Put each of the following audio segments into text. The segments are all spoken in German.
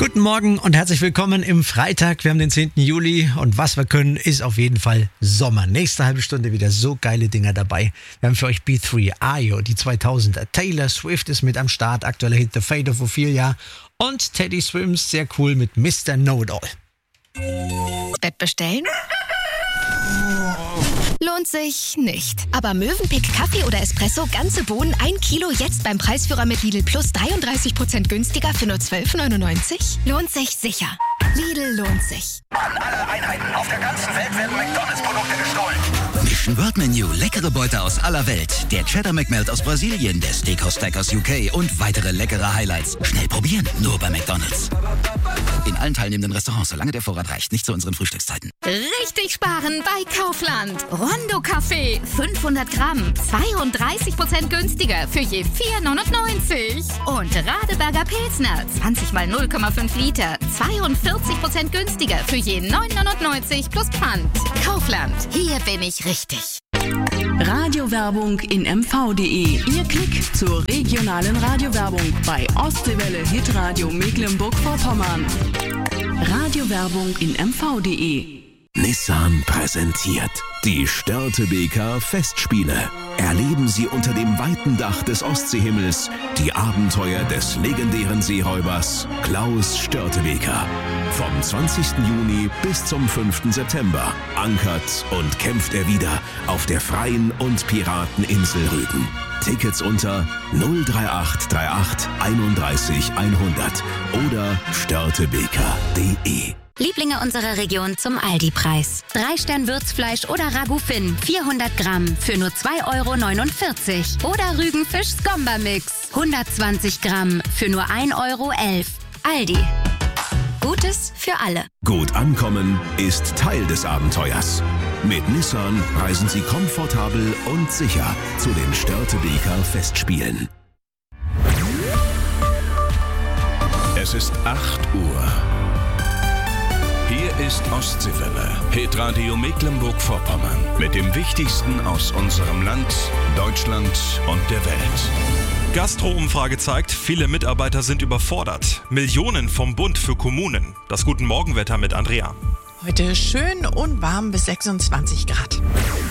Guten Morgen und herzlich willkommen im Freitag. Wir haben den 10. Juli und was wir können, ist auf jeden Fall Sommer. Nächste halbe Stunde wieder so geile Dinger dabei. Wir haben für euch B3, Ayo, die 2000er. Taylor Swift ist mit am Start, aktueller Hit The Fate of Ophelia. Und Teddy Swims, sehr cool, mit Mr. Know-It-All. Bett bestellen? Lohnt sich nicht. Aber Mövenpick Kaffee oder Espresso, ganze Bohnen, 1 Kilo, jetzt beim Preisführer mit Lidl Plus 33% günstiger für nur 12,99? Lohnt sich sicher. Lidl lohnt sich. An alle Einheiten auf der ganzen Welt werden McDonalds-Produkte gestohlen. Mission Word Menu, leckere Beute aus aller Welt. Der Cheddar McMelt aus Brasilien, der Steakhouse Stack aus UK und weitere leckere Highlights. Schnell probieren, nur bei McDonalds. In allen teilnehmenden Restaurants, solange der Vorrat reicht, nicht zu unseren Frühstückszeiten. Richtig sparen bei Kaufland. Rondo Kaffee, 500 Gramm, 32% günstiger für je 4,99. Und Radeberger Pilsner, 20 mal 0,5 Liter, 42% günstiger für je 9,99 plus Pfand. Kaufland, hier bin ich richtig. Radiowerbung in mv.de. Ihr Klick zur regionalen Radiowerbung bei Ostseewelle Hitradio Mecklenburg-Vorpommern. Radiowerbung in mv.de. Nissan präsentiert die Störtebeker Festspiele. Erleben Sie unter dem weiten Dach des Ostseehimmels die Abenteuer des legendären Seeräubers Klaus Störtebeker. Vom 20. Juni bis zum 5. September ankert und kämpft er wieder auf der freien und Pirateninsel Rügen. Tickets unter 03838 31 100 oder störtebeker.de. Lieblinge unserer Region zum Aldi-Preis. 3-Stern-Würzfleisch oder Ragout-Fin, 400 Gramm für nur 2,49 €. Oder Rügenfisch Skomba-Mix, 120 Gramm für nur 1,11 €. Aldi. Gutes für alle. Gut ankommen ist Teil des Abenteuers. Mit Nissan reisen Sie komfortabel und sicher zu den Störtebeker Festspielen. Es ist 8 Uhr. Hier ist Ostseewelle, Hitradio Mecklenburg-Vorpommern. Mit dem Wichtigsten aus unserem Land, Deutschland und der Welt. Gastro-Umfrage zeigt, viele Mitarbeiter sind überfordert. Millionen vom Bund für Kommunen. Das Guten Morgenwetter mit Andrea. Heute schön und warm bis 26 Grad.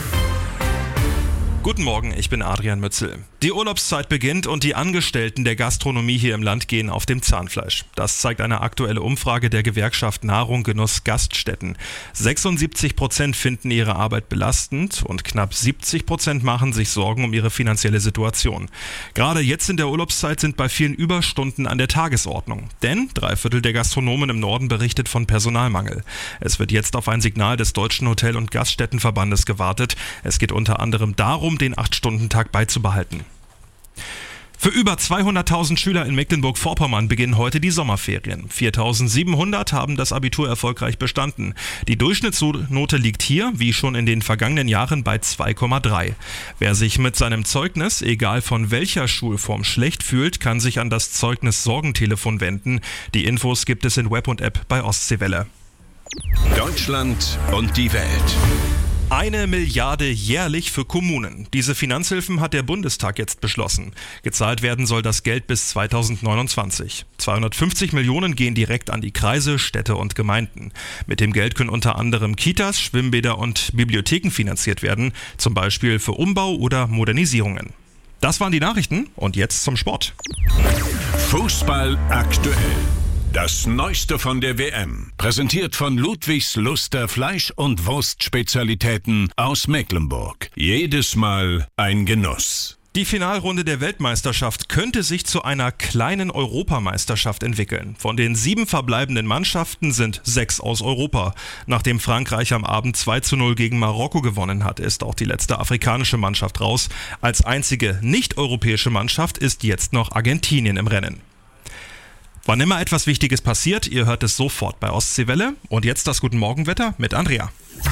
Guten Morgen, ich bin Adrian Mützel. Die Urlaubszeit beginnt und die Angestellten der Gastronomie hier im Land gehen auf dem Zahnfleisch. Das zeigt eine aktuelle Umfrage der Gewerkschaft Nahrung, Genuss, Gaststätten. 76% finden ihre Arbeit belastend und knapp 70% machen sich Sorgen um ihre finanzielle Situation. Gerade jetzt in der Urlaubszeit sind bei vielen Überstunden an der Tagesordnung. Denn 3/4 der Gastronomen im Norden berichtet von Personalmangel. Es wird jetzt auf ein Signal des Deutschen Hotel- und Gaststättenverbandes gewartet. Es geht unter anderem darum, den 8-Stunden-Tag beizubehalten. Für über 200.000 Schüler in Mecklenburg-Vorpommern beginnen heute die Sommerferien. 4.700 haben das Abitur erfolgreich bestanden. Die Durchschnittsnote liegt hier, wie schon in den vergangenen Jahren, bei 2,3. Wer sich mit seinem Zeugnis, egal von welcher Schulform, schlecht fühlt, kann sich an das Zeugnis-Sorgentelefon wenden. Die Infos gibt es in Web und App bei Ostseewelle. Deutschland und die Welt. 1 Milliarde jährlich für Kommunen. Diese Finanzhilfen hat der Bundestag jetzt beschlossen. Gezahlt werden soll das Geld bis 2029. 250 Millionen gehen direkt an die Kreise, Städte und Gemeinden. Mit dem Geld können unter anderem Kitas, Schwimmbäder und Bibliotheken finanziert werden, zum Beispiel für Umbau oder Modernisierungen. Das waren die Nachrichten und jetzt zum Sport. Fußball aktuell. Das Neueste von der WM, präsentiert von Ludwigs Luster Fleisch- und Wurstspezialitäten aus Mecklenburg. Jedes Mal ein Genuss. Die Finalrunde der Weltmeisterschaft könnte sich zu einer kleinen Europameisterschaft entwickeln. Von den 7 verbleibenden Mannschaften sind 6 aus Europa. Nachdem Frankreich am Abend 2:0 gegen Marokko gewonnen hat, ist auch die letzte afrikanische Mannschaft raus. Als einzige nicht-europäische Mannschaft ist jetzt noch Argentinien im Rennen. Wann immer etwas Wichtiges passiert, ihr hört es sofort bei Ostseewelle. Und jetzt das Guten Morgenwetter mit Andrea.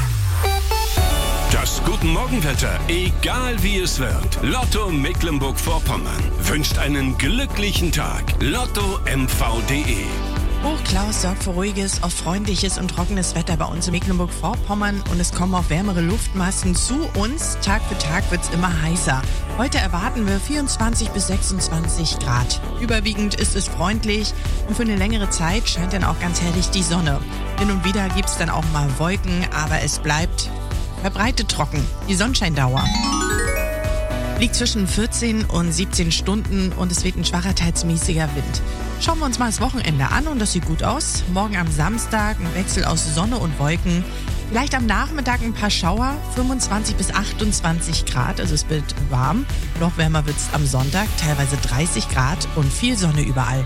Das Guten Morgenwetter, egal wie es wird. Lotto Mecklenburg-Vorpommern wünscht einen glücklichen Tag. Lotto-mv.de. Hochklaus sorgt für ruhiges, oft freundliches und trockenes Wetter bei uns in Mecklenburg-Vorpommern und es kommen auch wärmere Luftmassen zu uns. Tag für Tag wird's immer heißer. Heute erwarten wir 24 bis 26 Grad. Überwiegend ist es freundlich und für eine längere Zeit scheint dann auch ganz herrlich die Sonne. Hin und wieder gibt's dann auch mal Wolken, aber es bleibt verbreitet trocken. Die Sonnenscheindauer liegt zwischen 14 und 17 Stunden und es weht ein schwacher, teils mäßiger Wind. Schauen wir uns mal das Wochenende an und das sieht gut aus. Morgen am Samstag ein Wechsel aus Sonne und Wolken. Vielleicht am Nachmittag ein paar Schauer, 25 bis 28 Grad, also es wird warm. Noch wärmer wird es am Sonntag, teilweise 30 Grad und viel Sonne überall.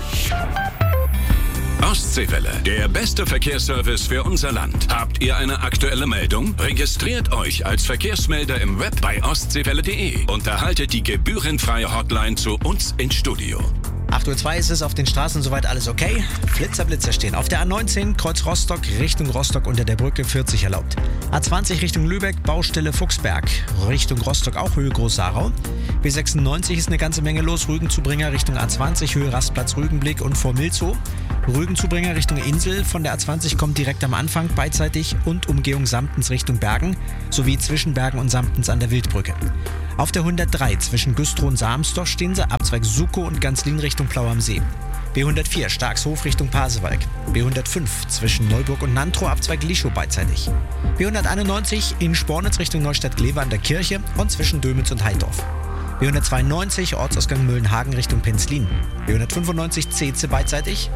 Ostseewelle, der beste Verkehrsservice für unser Land. Habt ihr eine aktuelle Meldung? Registriert euch als Verkehrsmelder im Web bei ostseewelle.de und erhaltet die gebührenfreie Hotline zu uns ins Studio. 8:02 Uhr ist es, auf den Straßen soweit alles okay. Blitzer stehen. Auf der A19 Kreuz Rostock, Richtung Rostock unter der Brücke 40 erlaubt. A20 Richtung Lübeck, Baustelle Fuchsberg. Richtung Rostock auch Höhe Groß-Sarau. B96 ist eine ganze Menge los. Rügenzubringer Richtung A20, Höhe Rastplatz Rügenblick und vor Milzow. Rügenzubringer Richtung Insel. Von der A20 kommt direkt am Anfang beidseitig und Umgehung Samtens Richtung Bergen sowie zwischen Bergen und Samtens an der Wildbrücke. Auf der 103 zwischen Güstrow und Sarmsdorf stehen sie, Abzweig Sukow und Ganzlin Richtung Plau am See. B104 Starkshof Richtung Pasewalk. B105 zwischen Neuburg und Nantrow, Abzweig Lischow beidseitig. B191 in Spornitz Richtung Neustadt-Glewe an der Kirche und zwischen Dömitz und Heidorf. B192 Ortsausgang Müllenhagen Richtung Penzlin. B195 Zeze beidseitig.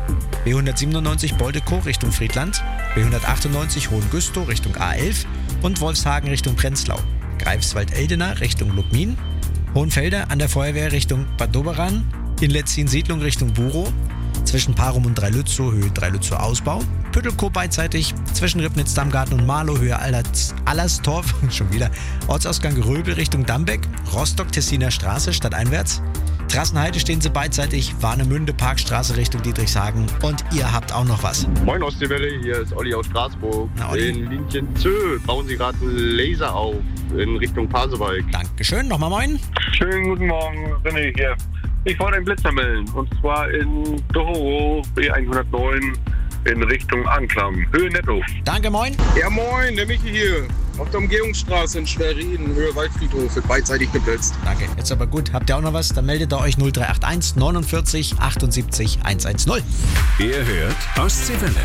B197 Boldekow Richtung Friedland. B198 Hohengüstow Richtung A11 und Wolfshagen Richtung Prenzlau. Greifswald-Eldener Richtung Lubmin. Hohenfelder an der Feuerwehr Richtung Bad Doberan. In Letzin-Siedlung Richtung Burow. Zwischen Parum und Dreilützow, Höhe Dreilützow Ausbau. Püttelkow beidseitig. Zwischen Ribnitz-Dammgarten und Marlow, Höhe Allerstorf. Schon wieder. Ortsausgang Röbel Richtung Dambeck. Rostock-Tessiner Straße stadteinwärts. Trassenheide stehen sie beidseitig. Warnemünde Parkstraße Richtung Dietrichshagen. Und ihr habt auch noch was. Moin Ostseewelle, hier ist Olli aus Straßburg. Na, Olli. In Linchen Zö bauen sie gerade einen Laser auf in Richtung Pasewalk. Dankeschön, nochmal moin. Schönen guten Morgen, René hier. Ich wollte einen Blitzer melden und zwar in Dohoro B109 in Richtung Anklam, Höhe Netto. Danke, moin. Ja moin, der Michi hier. Auf der Umgehungsstraße in Schwerin, Höhe Waldfriedhof, wird beidseitig geblitzt. Danke, jetzt aber gut. Habt ihr auch noch was? Dann meldet ihr euch 0381 49 78 110. Ihr hört Ostseewelle.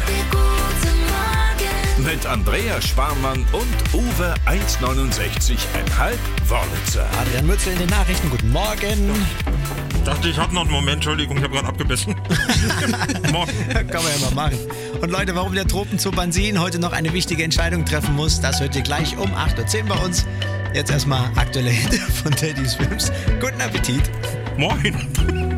Mit Andrea Sparmann und Uwe 1,69,5 Wollitzer. Adrian Mützel in den Nachrichten. Guten Morgen. Ich dachte, ich habe noch einen Moment. Entschuldigung, ich habe gerade abgebissen. Morgen. Kann man ja mal machen. Und Leute, warum der Tropenzoo Bansin heute noch eine wichtige Entscheidung treffen muss, das hört ihr gleich um 8:10 Uhr bei uns. Jetzt erstmal aktuelle Hit von Teddy Swims. Guten Appetit. Moin.